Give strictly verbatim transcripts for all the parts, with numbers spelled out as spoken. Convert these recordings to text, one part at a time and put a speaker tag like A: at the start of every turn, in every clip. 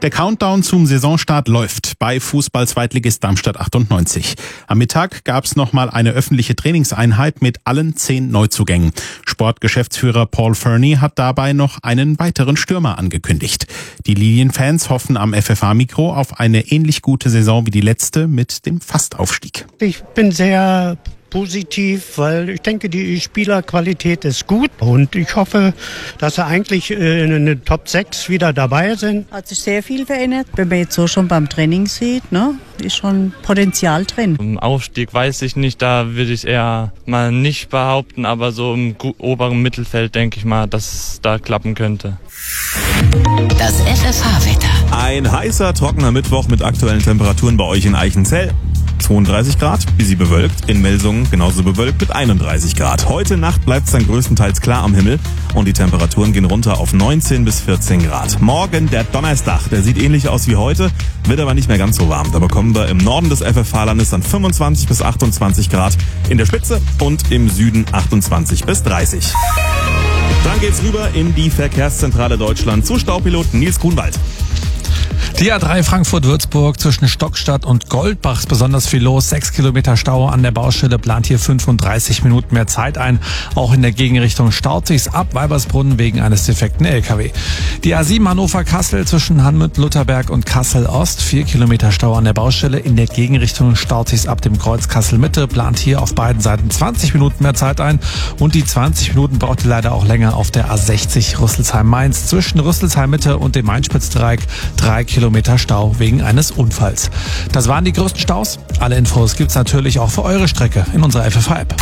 A: Der Countdown zum Saisonstart läuft bei Fußball-Zweitligist Darmstadt achtundneunzig. Am Mittag gab es nochmal eine öffentliche Trainingseinheit mit allen zehn Neuzugängen. Sportgeschäftsführer Paul Fernie hat dabei noch einen weiteren Stürmer angekündigt. Die Lilienfans hoffen am F F A-Mikro auf eine ähnlich gute Saison wie die letzte mit dem Fastaufstieg.
B: Ich bin sehr positiv, weil ich denke, die Spielerqualität ist gut und ich hoffe, dass sie eigentlich in den Top sechs wieder dabei sind.
C: Hat sich sehr viel verändert, wenn man jetzt so schon beim Training sieht, ne? Ist schon Potenzial drin.
D: Im Aufstieg weiß ich nicht, da würde ich eher mal nicht behaupten, aber so im oberen Mittelfeld denke ich mal, dass es da klappen könnte.
E: Das F F H-Wetter.
F: Ein heißer, trockener Mittwoch mit aktuellen Temperaturen bei euch in Eichenzell. zweiunddreißig Grad, busy bewölkt. In Melsungen genauso bewölkt mit einunddreißig Grad. Heute Nacht bleibt es dann größtenteils klar am Himmel und die Temperaturen gehen runter auf neunzehn bis vierzehn Grad. Morgen der Donnerstag, der sieht ähnlich aus wie heute, wird aber nicht mehr ganz so warm. Da bekommen wir im Norden des F F H-Landes dann fünfundzwanzig bis achtundzwanzig Grad in der Spitze und im Süden achtundzwanzig bis dreißig. Dann geht's rüber in die Verkehrszentrale Deutschland zu Staupiloten Nils Grunwald.
G: Die A drei Frankfurt-Würzburg zwischen Stockstadt und Goldbach ist besonders viel los. Sechs Kilometer Stau an der Baustelle, plant hier fünfunddreißig Minuten mehr Zeit ein. Auch in der Gegenrichtung staut sich's ab Weibersbrunn wegen eines defekten L K W. Die A sieben Hannover-Kassel zwischen Hanmütz-Lutherberg und Kassel-Ost. Vier Kilometer Stau an der Baustelle. In der Gegenrichtung staut sich's ab dem Kreuz Kassel-Mitte. Plant hier auf beiden Seiten zwanzig Minuten mehr Zeit ein. Und die zwanzig Minuten braucht ihr leider auch länger auf der A sechzig Rüsselsheim-Mainz zwischen Rüsselsheim-Mitte und dem Main-Spitz-Dreieck. Drei Kilometer Stau wegen eines Unfalls. Das waren die größten Staus. Alle Infos gibt's natürlich auch für eure Strecke in unserer F F H-App.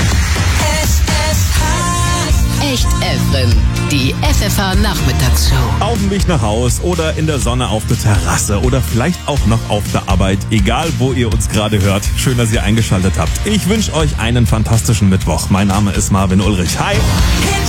E: Echt Efren, die F F H-Nachmittagsshow.
F: Auf dem Weg nach Haus oder in der Sonne auf der Terrasse oder vielleicht auch noch auf der Arbeit. Egal, wo ihr uns gerade hört. Schön, dass ihr eingeschaltet habt. Ich wünsche euch einen fantastischen Mittwoch. Mein Name ist Marvin Ulrich. Hi!